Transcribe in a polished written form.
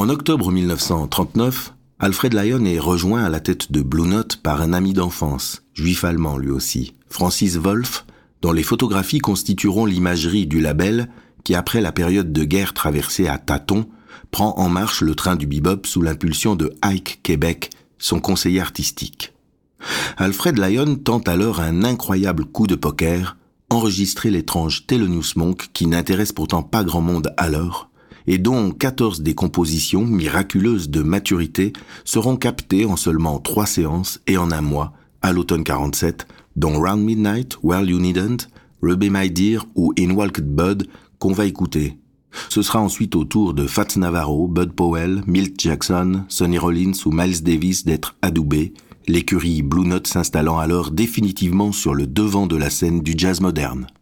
En octobre 1939, Alfred Lion est rejoint à la tête de Blue Note par un ami d'enfance, juif allemand lui aussi, Francis Wolff, dont les photographies constitueront l'imagerie du label qui, après la période de guerre traversée à tâtons, prend en marche le train du bebop sous l'impulsion de Ike Quebec, son conseiller artistique. Alfred Lion tente alors un incroyable coup de poker, enregistrer l'étrange Thelonious Monk qui n'intéresse pourtant pas grand monde alors, et dont 14 des compositions miraculeuses de maturité seront captées en seulement 3 séances et en un mois, à l'automne 47, dont Round Midnight, Well You Needn't, Ruby My Dear ou In Walked Bud qu'on va écouter. Ce sera ensuite au tour de Fats Navarro, Bud Powell, Milt Jackson, Sonny Rollins ou Miles Davis d'être adoubés, l'écurie Blue Note s'installant alors définitivement sur le devant de la scène du jazz moderne.